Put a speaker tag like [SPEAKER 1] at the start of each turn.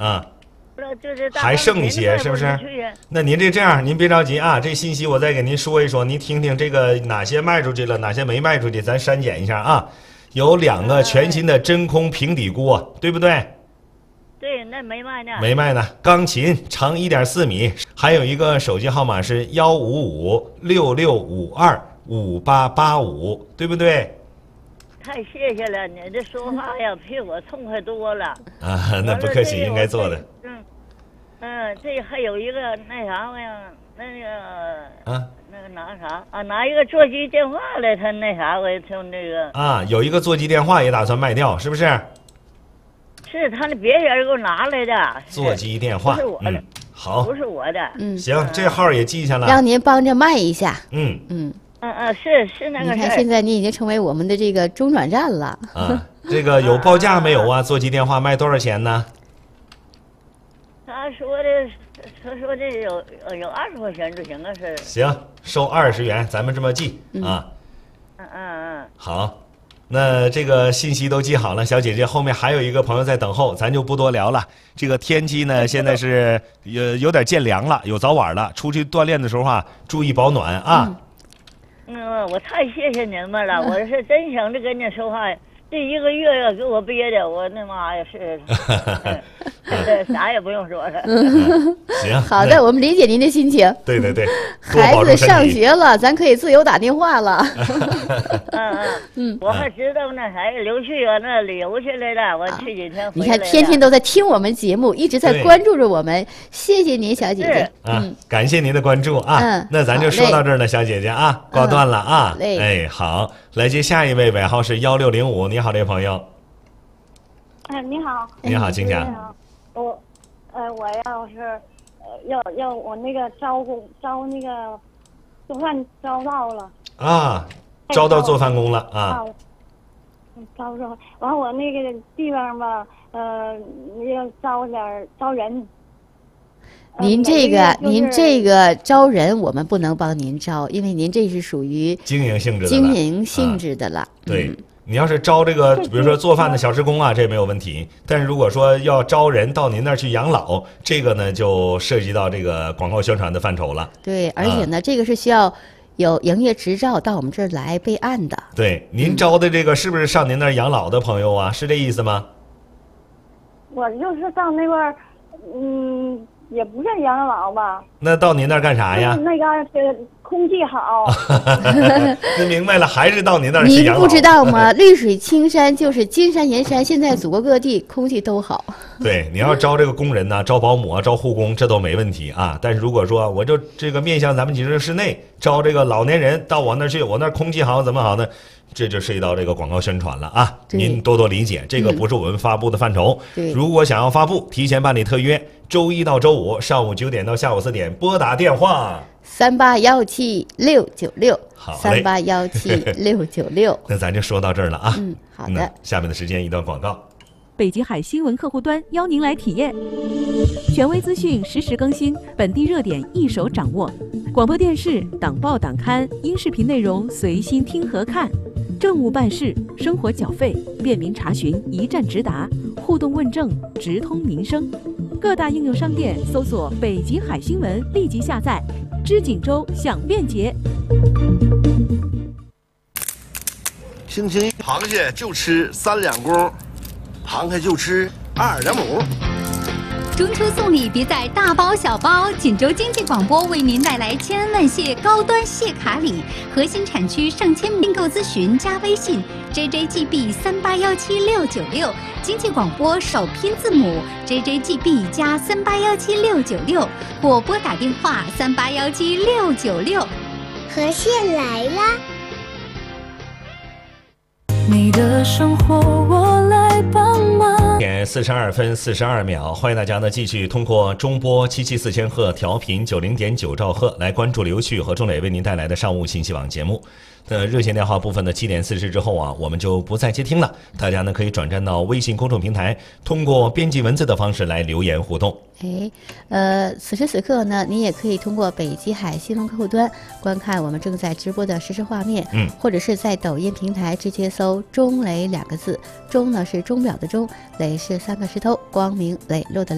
[SPEAKER 1] 啊。
[SPEAKER 2] 就是
[SPEAKER 1] 还剩一些是不是？那您这样，您别着急啊，这信息我再给您说一说，您听听这个哪些卖出去了，哪些没卖出去，咱删减一下啊。有2个全新的真空平底锅，对不对？
[SPEAKER 2] 对，那没卖呢。
[SPEAKER 1] 没卖呢。钢琴长1.4米，还有一个手机号码是15566525885，对不对？
[SPEAKER 2] 太谢谢了，你这说话呀比我痛快多了
[SPEAKER 1] 啊！那不客气，应该做的。
[SPEAKER 2] 这还有一个那啥呀，那个
[SPEAKER 1] 啊，
[SPEAKER 2] 那个拿啥啊？拿一个座机电话来，他那啥我从那个
[SPEAKER 1] 啊，有一个座机电话也打算卖掉，是不是？
[SPEAKER 2] 是他那别人给我拿来的
[SPEAKER 1] 座机电话，
[SPEAKER 2] 不是我的，
[SPEAKER 1] 好，
[SPEAKER 2] 不是我的，
[SPEAKER 1] 行，这号也记下了，
[SPEAKER 3] 让您帮着卖一下，
[SPEAKER 2] 是那个。
[SPEAKER 3] 你看现在你已经成为我们的这个中转站了
[SPEAKER 1] 啊。这个有报价没有啊？座机电话卖多少钱呢？
[SPEAKER 2] 他说这有20块钱就行了，是。
[SPEAKER 1] 行，收20元，咱们这么记啊。好，那这个信息都记好了，小姐姐，后面还有一个朋友在等候，咱就不多聊了。这个天气呢，现在是有点渐凉了，有早晚了，出去锻炼的时候啊，注意保暖啊。
[SPEAKER 2] 我太谢谢您们了，我是真想着跟你说话。这1个月呀，给我憋的，我那妈呀是，啥也不用说了。
[SPEAKER 1] 行，
[SPEAKER 3] 好的，我们理解您的心情。
[SPEAKER 1] 对，
[SPEAKER 3] 孩子上学了，咱可以自由打电话了。
[SPEAKER 2] 我还知道那啥刘旭啊，那旅游去来了，我去几天回来。
[SPEAKER 3] 你看，天天都在听我们节目，一直在关注着我们，谢谢您，小姐姐。
[SPEAKER 1] 感谢您的关注啊。那咱就说到这儿了，小姐姐啊，挂断了啊。哎，好，来接下一位，尾号是1605，你好，这位朋友。
[SPEAKER 4] 你好。
[SPEAKER 1] 你好，请讲。
[SPEAKER 4] 我要是要我那个招那个做饭招到了
[SPEAKER 1] 啊，招到做饭工了啊。
[SPEAKER 4] 招，完我那个地方吧，要招人。
[SPEAKER 3] 您这个招人，我们不能帮您招，因为您这是属于
[SPEAKER 1] 经营性质的了。对。你要是招这个，比如说做饭的小时工啊，这没有问题。但是如果说要招人到您那儿去养老，这个呢就涉及到这个广告宣传的范畴了。
[SPEAKER 3] 对，而且呢，这个是需要有营业执照到我们这儿来备案的。
[SPEAKER 1] 对，您招的这个是不是上您那儿养老的朋友啊？是这意思吗？
[SPEAKER 4] 我就是上那块儿，也不是养老吧。
[SPEAKER 1] 那到您那儿干啥呀？
[SPEAKER 4] 那个空气好。
[SPEAKER 1] 那明白了，还是到您那儿去养老。
[SPEAKER 3] 您不知道吗？绿水青山就是金山银山，现在祖国各地空气都好。
[SPEAKER 1] 对，你要招这个工人呢，招保姆啊，招护工，这都没问题啊。但是如果说我就这个面向咱们集市市内招这个老年人到我那儿去，我那儿空气好怎么好呢？这就涉及到这个广告宣传了啊，您多多理解，这个不是我们发布的范畴。如果想要发布，提前办理特约，周一到周五上午9点到下午4点，拨打电话
[SPEAKER 3] 3817-696。
[SPEAKER 1] 好
[SPEAKER 3] ，3817-696。
[SPEAKER 1] 那咱就说到这儿了啊。
[SPEAKER 3] 好的。
[SPEAKER 1] 下面的时间一段广告。
[SPEAKER 5] 北极海新闻客户端邀您来体验，权威资讯实时更新，本地热点一手掌握，广播电视、党报党刊、音视频内容随心听和看，政务办事、生活缴费，便民查询，一站直达，互动问政，直通民生。各大应用商店搜索北极海新闻，立即下载，知锦州享便捷。
[SPEAKER 6] 星期一螃蟹就吃3两公，螃蟹就吃2两母。
[SPEAKER 7] 中秋送礼别再大包小包，锦州经济广播为您带来千恩万谢高端蟹卡礼，核心产区上千订购咨询加微信 JJGB3817696，经济广播首拼字母 JJGB 加3817696，或拨打电话3817696。
[SPEAKER 8] 河蟹来啦！
[SPEAKER 9] 你的生活我来帮忙。
[SPEAKER 1] 点42分42秒，欢迎大家呢继续通过中波774千赫调频90.9兆赫来关注刘旭和钟磊为您带来的上午信息网节目。热线电话部分的7点40之后啊，我们就不再接听了。大家呢可以转战到微信公众平台，通过编辑文字的方式来留言互动。
[SPEAKER 3] 此时此刻呢，你也可以通过北极海新闻客户端观看我们正在直播的实时画面，或者是在抖音平台直接搜“钟磊”2个字，钟呢是钟表的钟，磊是3个石头，光明磊落的磊。